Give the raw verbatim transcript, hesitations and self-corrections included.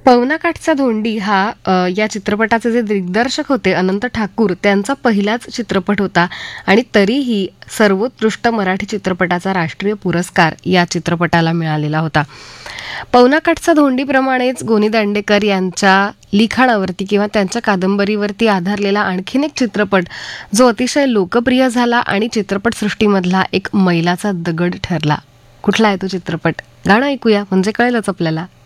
पवनाकाठचा धोंडी हा अ, या चित्रपटाचे जे दिग्दर्शक होते अनंत ठाकूर त्यांचा पहिलाच चित्रपट होता आणि तरीही सर्वोत्कृष्ट मराठी चित्रपटाचा राष्ट्रीय पुरस्कार या चित्रपटाला मिळालेला होता. पवनाकाठचा धोंडीप्रमाणेच गोनी दांडेकर यांच्या लिखाणावरती किंवा त्यांच्या कादंबरीवरती आधारलेला आणखीन एक चित्रपट जो अतिशय लोकप्रिय झाला आणि चित्रपटसृष्टीमधला एक मैलाचा दगड ठरला. कुठला आहे तो चित्रपट? गाणं ऐकूया म्हणजे कळेलच आपल्याला.